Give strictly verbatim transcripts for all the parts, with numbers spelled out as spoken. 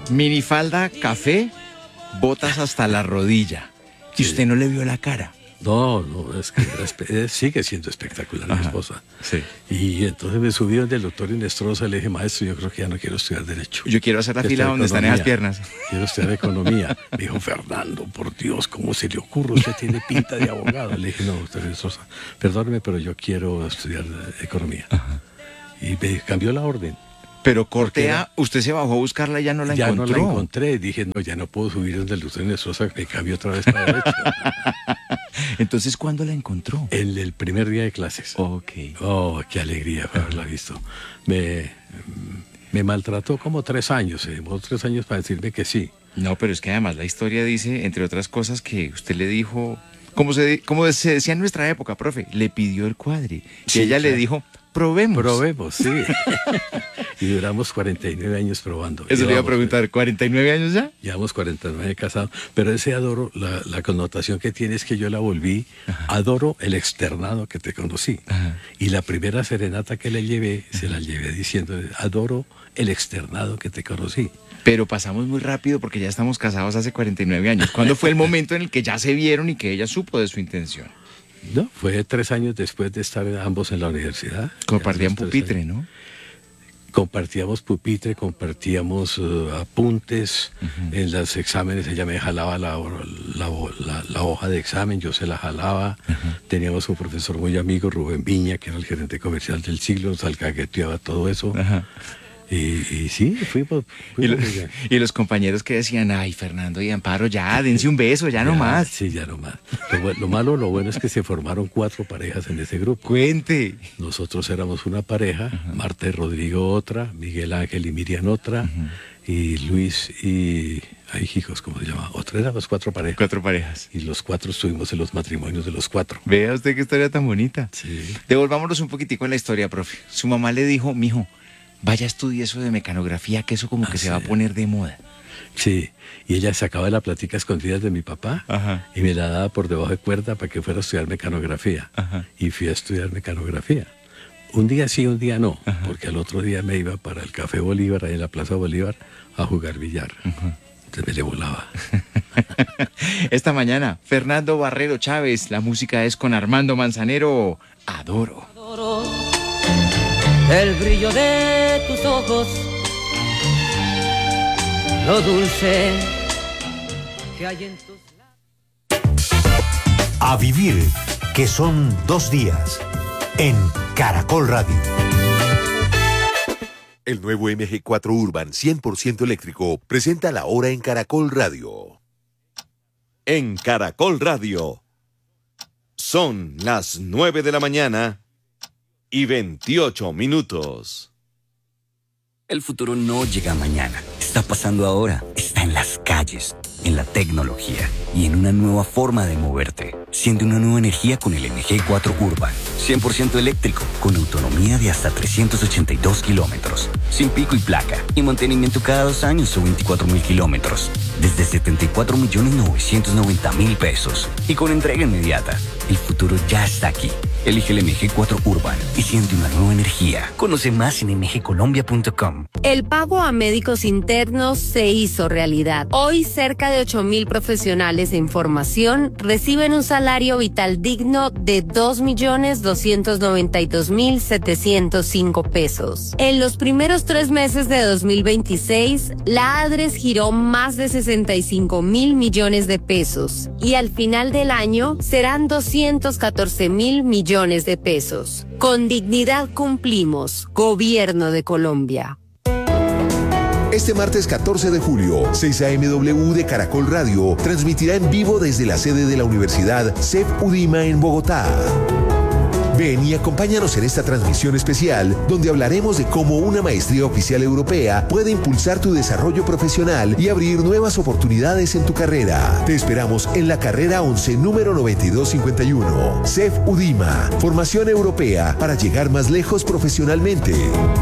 Minifalda, café, botas hasta la rodilla. Y Sí. usted no le vio la cara. No, no, es que es- sigue siendo espectacular mi Ajá, esposa. sí. Y entonces me subí donde el doctor Inestrosa, le dije, maestro, yo creo que ya no quiero estudiar Derecho. Yo quiero hacer la Quiero fila estudiar donde están esas economía. piernas. Quiero estudiar economía. Me dijo, Fernando, por Dios, ¿cómo se le ocurre? Usted tiene pinta de abogado. Le dije, no, doctor Inestrosa, perdóneme, pero yo quiero estudiar eh, economía. Y me cambió la orden. Pero Porque Cortea, era- usted se bajó a buscarla y ya no la ya encontró. no la encontré. Dije, no, ya no puedo subir donde el doctor Inestrosa, me cambió otra vez para Derecho. Entonces, ¿cuándo la encontró? En el primer día de clases. Ok. Oh, qué alegría haberla visto. Me, me maltrató como tres años, se demoró tres años para decirme que sí. No, pero es que además la historia dice, entre otras cosas, que usted le dijo, como se, como se decía en nuestra época, profe, le pidió el cuadri. Y Sí, ella le claro. dijo, probemos. Probemos, sí. Y duramos cuarenta y nueve años probando. Eso le iba a Llevamos, preguntar, ¿cuarenta y nueve años ya? Llevamos cuarenta y nueve casados, pero ese adoro, la, la connotación que tiene es que yo la volví, adoro el externado que te conocí. Ajá. Y la primera serenata que le llevé, se la llevé diciendo, adoro el externado que te conocí. Pero pasamos muy rápido porque ya estamos casados hace cuarenta y nueve años. ¿Cuándo fue el momento en el que ya se vieron y que ella supo de su intención? No, fue tres años después de estar ambos en la universidad. Compartían Ya, tres pupitre, años. ¿no? Compartíamos pupitre, compartíamos uh, apuntes. En los exámenes ella me jalaba la, la, la, la hoja de examen, yo se la jalaba. Teníamos un profesor muy amigo, Rubén Viña, que era el gerente comercial del siglo, nos alcahueteaba todo eso. Ajá. Y, y sí, fuimos. Y, fuimos lo- muy bien. y los compañeros que decían, ay, Fernando y Amparo, ya, dense un beso, ya, no más. Sí, ya no más. Lo, bu- lo malo, lo bueno es que se formaron cuatro parejas en ese grupo. Cuente. Nosotros éramos una pareja, Marta y Rodrigo otra, Miguel Ángel y Miriam otra, y Luis y... Ay, hijos, ¿cómo se llama? Otra, éramos cuatro parejas. Cuatro parejas. Y los cuatro estuvimos en los matrimonios de los cuatro. Vea usted qué historia tan bonita. Sí. Devolvámonos un poquitico en la historia, profe. Su mamá le dijo, mijo, vaya a estudiar eso de mecanografía, que eso como que Ah, se va a sí. poner de moda. Sí, y ella sacaba la platica escondida de mi papá Ajá. y me la daba por debajo de cuerda para que fuera a estudiar mecanografía. Ajá. Y fui a estudiar mecanografía. Un día sí, un día no, porque al otro día me iba para el Café Bolívar, ahí en la Plaza Bolívar, a jugar billar. Entonces me le volaba. Esta mañana, Fernando Barrero Chávez, la música es con Armando Manzanero, Adoro. Adoro el brillo de tus ojos, lo dulce que hay en tus labios. A vivir, que son dos días, en Caracol Radio. El nuevo M G cuatro Urban cien por ciento eléctrico presenta la hora en Caracol Radio. En Caracol Radio son las nueve de la mañana y veintiocho minutos. El futuro no llega mañana, está pasando ahora, está en las calles, en la tecnología y en una nueva forma de moverte. Siente una nueva energía con el M G cuatro Urban, cien por ciento eléctrico, con autonomía de hasta trescientos ochenta y dos kilómetros, sin pico y placa y mantenimiento cada dos años o veinticuatro mil kilómetros, desde setenta y cuatro millones novecientos noventa mil pesos y con entrega inmediata. El futuro ya está aquí. Elige el M G cuatro Urban y siente una nueva energía. Conoce más en m g colombia punto com. El pago a médicos internos se hizo realidad. Hoy cerca de ocho mil profesionales de información reciben un salario vital digno de dos millones doscientos noventa y dos mil setecientos cinco pesos. En los primeros tres meses de dos mil veintiséis, la ADRES giró más de sesenta y cinco mil millones de pesos y al final del año serán doscientos catorce mil millones de pesos. Con dignidad cumplimos. Gobierno de Colombia. Este martes catorce de julio, seis a eme W de Caracol Radio transmitirá en vivo desde la sede de la Universidad C E F UDIMA en Bogotá. Ven y acompáñanos en esta transmisión especial donde hablaremos de cómo una maestría oficial europea puede impulsar tu desarrollo profesional y abrir nuevas oportunidades en tu carrera. Te esperamos en la carrera once, número noventa y dos cincuenta y uno. C E F UDIMA, formación europea para llegar más lejos profesionalmente.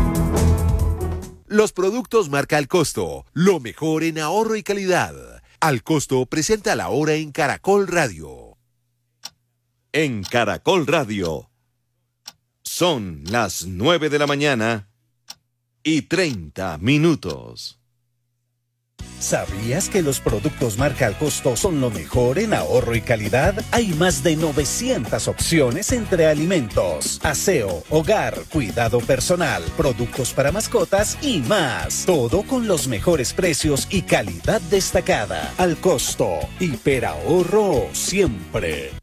Los productos marca Al Costo, lo mejor en ahorro y calidad. Al Costo presenta la hora en Caracol Radio. En Caracol Radio son las nueve de la mañana y treinta minutos. ¿Sabías que los productos marca Al Costo son lo mejor en ahorro y calidad? Hay más de novecientas opciones entre alimentos, aseo, hogar, cuidado personal, productos para mascotas y más. Todo con los mejores precios y calidad destacada. Al Costo, hiperahorro siempre.